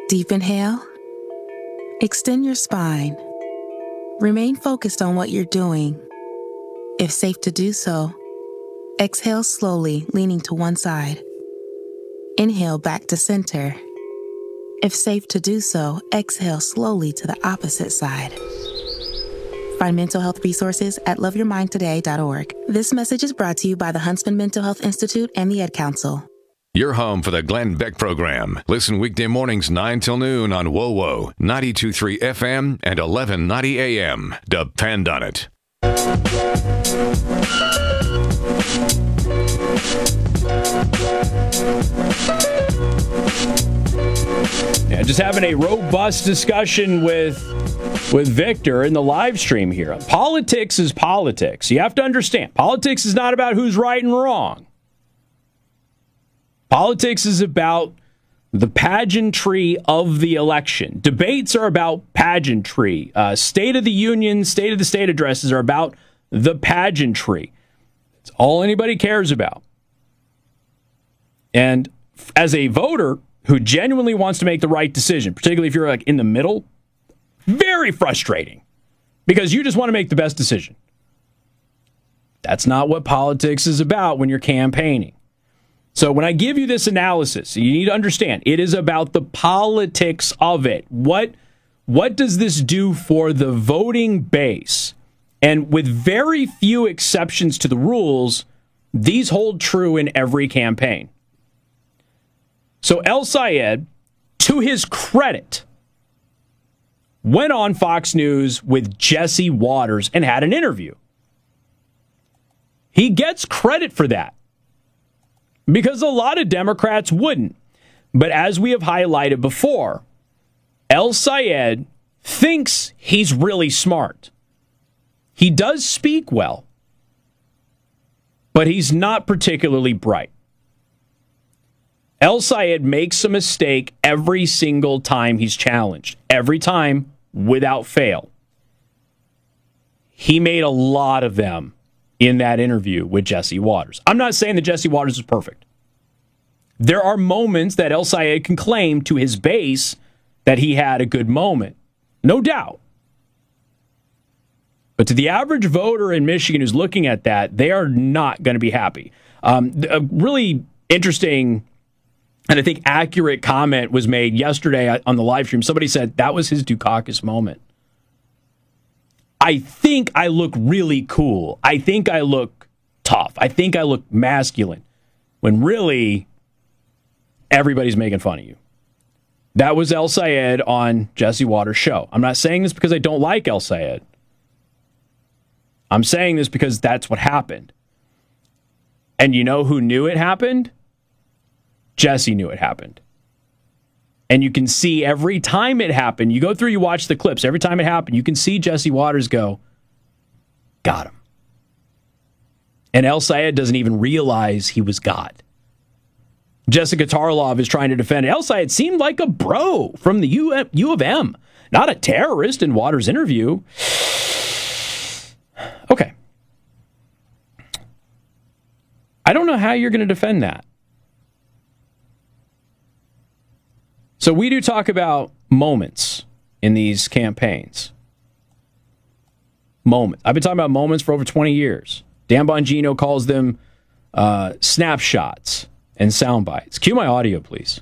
Deep inhale. Extend your spine. Remain focused on what you're doing. If safe to do so, exhale slowly, leaning to one side. Inhale back to center. If safe to do so, exhale slowly to the opposite side. Find mental health resources at loveyourmindtoday.org. This message is brought to you by the Huntsman Mental Health Institute and the Ad Council. Your home for the Glenn Beck Program. Listen weekday mornings 9 till noon on WOWO, 92.3 FM and 1190 AM. Depend on it. Yeah, just having a robust discussion with Victor in the live stream here. Politics is politics. You have to understand, politics is not about who's right and wrong. Politics is about the pageantry of the election. Debates are about pageantry. State of the Union, State of the State addresses are about the pageantry. It's all anybody cares about. And as a voter who genuinely wants to make the right decision, particularly if you're like in the middle, very frustrating because you just want to make the best decision. That's not what politics is about when you're campaigning. So when I give you this analysis, you need to understand it is about the politics of it. What does this do for the voting base? And with very few exceptions to the rules, these hold true in every campaign. So El Sayed, to his credit, went on Fox News with Jesse Watters and had an interview. He gets credit for that because a lot of Democrats wouldn't. But as we have highlighted before, El Sayed thinks he's really smart. He does speak well, but he's not particularly bright. El Sayed makes a mistake every single time he's challenged. Every time, without fail. He made a lot of them in that interview with Jesse Watters. I'm not saying that Jesse Watters is perfect. There are moments that El Sayed can claim to his base that he had a good moment. No doubt. But to the average voter in Michigan who's looking at that, they are not going to be happy. A really interesting and I think accurate comment was made yesterday on the live stream. Somebody said that was his Dukakis moment. I think I look really cool. I think I look tough. I think I look masculine. When really, everybody's making fun of you. That was El Sayed on Jesse Watters' show. I'm not saying this because I don't like El Sayed. I'm saying this because that's what happened. And you know who knew it happened? Jesse knew it happened. And you can see every time it happened, you go through, you watch the clips, every time it happened, you can see Jesse Watters go, got him. And El Sayed doesn't even realize he was got. Jessica Tarlov is trying to defend it. El Sayed seemed like a bro from the U of M, not a terrorist in Watters' interview. Okay. I don't know how you're going to defend that. So we do talk about moments in these campaigns. Moments. I've been talking about moments for over 20 years. Dan Bongino calls them snapshots and sound bites. Cue my audio, please.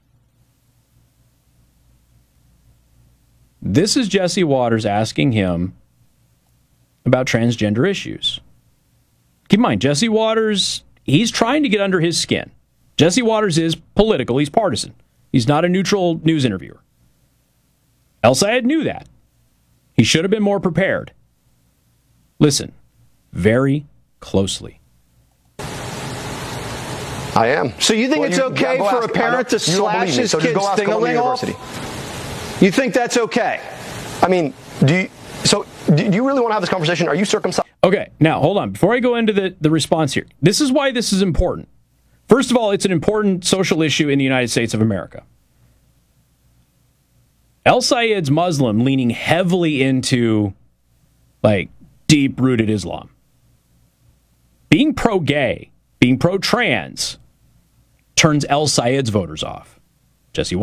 This is Jesse Watters asking him about transgender issues. Keep in mind, Jesse Watters, he's trying to get under his skin. Jesse Watters is political. He's partisan. He's not a neutral news interviewer. El Sayed knew that. He should have been more prepared. Listen very closely. I am. So you think it's okay for a parent to slash his kid's ding-a-ling off? You think that's okay? I mean, do you really want to have this conversation? Are you circumcised? Okay, now hold on. Before I go into the response here, this is why this is important. First of all, it's an important social issue in the United States of America. El Sayed's Muslim leaning heavily into, like, deep-rooted Islam. Being pro-gay, being pro-trans, turns El Sayed's voters off. Jesse